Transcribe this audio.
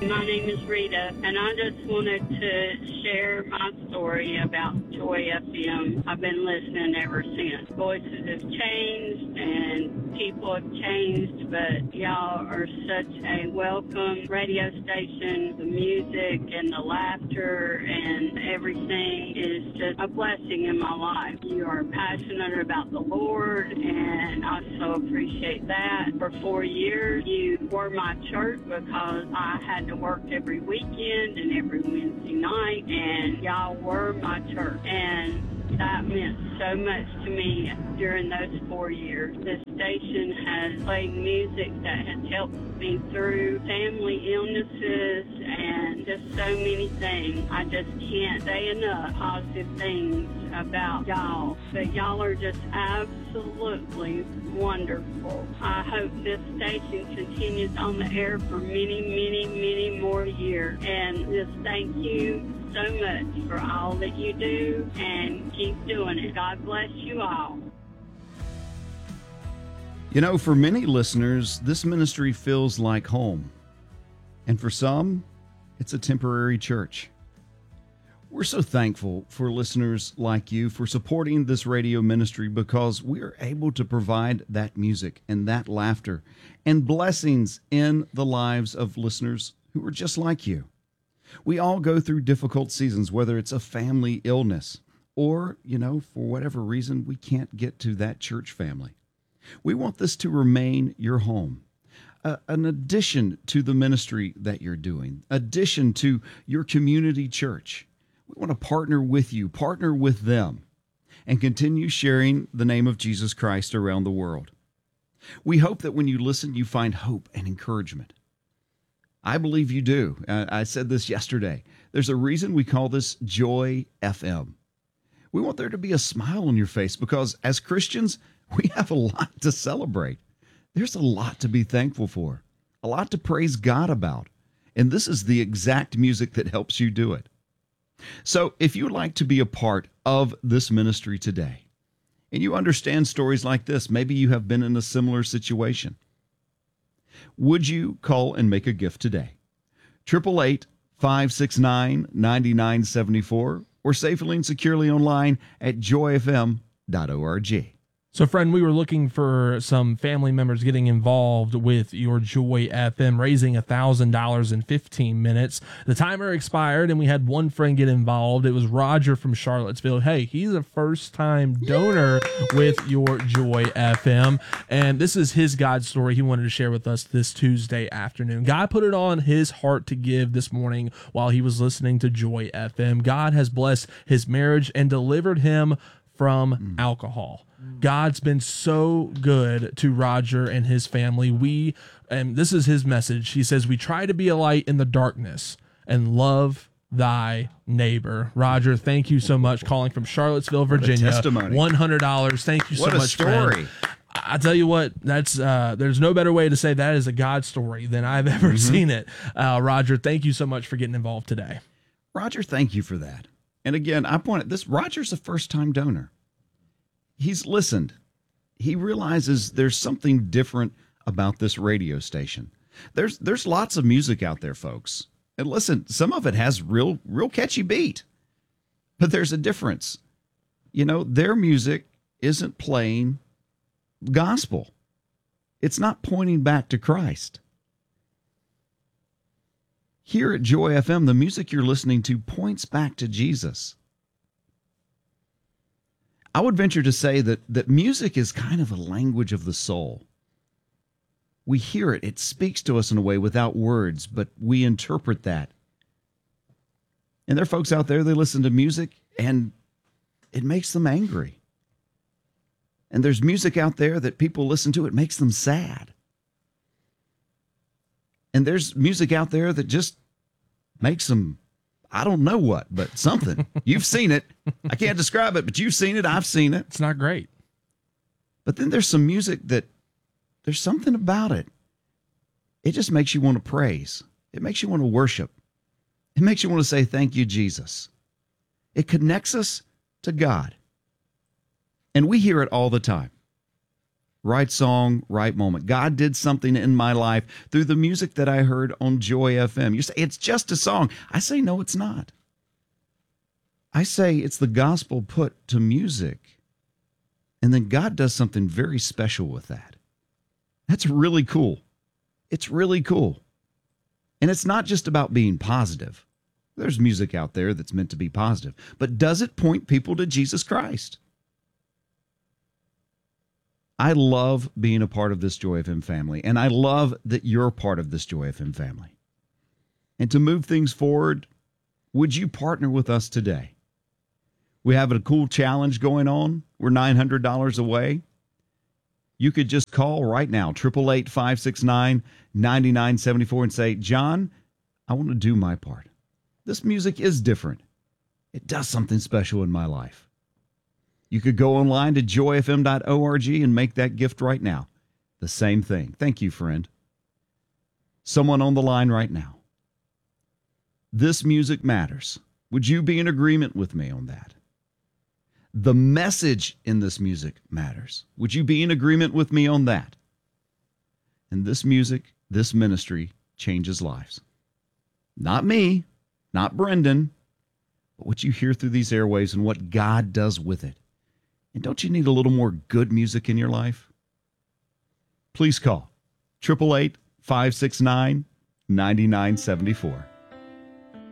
My name is Rita, and I just wanted to share my story about Joy FM. I've been listening ever since. Voices have changed and people have changed, but y'all are such a welcome radio station. The music and the laughter and everything is just a blessing in my life. You are passionate about the Lord, and I so appreciate that. For 4 years, you were my church because I had to work every weekend and every Wednesday night, and y'all were my church, and that meant so much to me during those 4 years. This station has played music that has helped me through family illnesses and just so many things. I just can't say enough positive things about y'all, but y'all are just absolutely wonderful. I hope this station continues on the air for many, many, many more years, and just thank you so much for all that you do, and keep doing it. God bless you all. You know, for many listeners, this ministry feels like home. And for some, it's a temporary church. We're so thankful for listeners like you for supporting this radio ministry, because we are able to provide that music and that laughter and blessings in the lives of listeners who are just like you. We all go through difficult seasons, whether it's a family illness or, for whatever reason, we can't get to that church family. We want this to remain your home, an addition to the ministry that you're doing, addition to your community church. We want to partner with you, partner with them, and continue sharing the name of Jesus Christ around the world. We hope that when you listen, you find hope and encouragement. I believe you do. I said this yesterday. There's a reason we call this Joy FM. We want there to be a smile on your face, because as Christians, we have a lot to celebrate. There's a lot to be thankful for, a lot to praise God about. And this is the exact music that helps you do it. So if you'd like to be a part of this ministry today, and you understand stories like this, maybe you have been in a similar situation, would you call and make a gift today? 888-569-9974, or safely and securely online at joyfm.org. So, friend, we were looking for some family members getting involved with your Joy FM, raising $1,000 in 15 minutes. The timer expired, and we had one friend get involved. It was Roger from Charlottesville. Hey, he's a first-time donor with your Joy FM, and this is his God story he wanted to share with us this Tuesday afternoon. God put it on his heart to give this morning while he was listening to Joy FM. God has blessed his marriage and delivered him from alcohol. God's been so good to Roger and his family. And this is his message. He says, we try to be a light in the darkness and love thy neighbor. Roger, thank you so much. Calling from Charlottesville, Virginia. Testimony. $100. Thank you so much, What a story. friend. I tell you what, that's there's no better way to say that is a God story than I've ever seen it. Roger, thank you so much for getting involved today. Roger, thank you for that. And again, I pointed this, Roger's a first-time donor. He's listened. He realizes there's something different about this radio station. There's lots of music out there, folks. And listen, some of it has real catchy beat. But there's a difference. Their music isn't playing gospel. It's not pointing back to Christ. Here at Joy FM, the music you're listening to points back to Jesus. I would venture to say that music is kind of a language of the soul. We hear it. It speaks to us in a way without words, but we interpret that. And there are folks out there, they listen to music and it makes them angry. And there's music out there that people listen to, it makes them sad. And there's music out there that just makes them, I don't know what, but something. You've seen it. I can't describe it, but you've seen it. I've seen it. It's not great. But then there's some music that there's something about it. It just makes you want to praise. It makes you want to worship. It makes you want to say, thank you, Jesus. It connects us to God. And we hear it all the time. right song, right moment. God did something in my life through the music that I heard on Joy FM. You say, it's just a song. I say, no, it's not. I say it's the gospel put to music. And then God does something very special with that. That's really cool. It's really cool. And it's not just about being positive. There's music out there that's meant to be positive. But does it point people to Jesus Christ? I love being a part of this Joy FM family, and I love that you're a part of this Joy FM family. And to move things forward, would you partner with us today? We have a cool challenge going on. We're $900 away. You could just call right now, 888-569-9974, and say, John, I want to do my part. This music is different. It does something special in my life. You could go online to joyfm.org and make that gift right now. The same thing. Thank you, friend. Someone on the line right now. This music matters. Would you be in agreement with me on that? The message in this music matters. Would you be in agreement with me on that? And this music, this ministry changes lives. Not me, not Brendan, but what you hear through these airwaves and what God does with it. And don't you need a little more good music in your life? Please call 888-569-9974.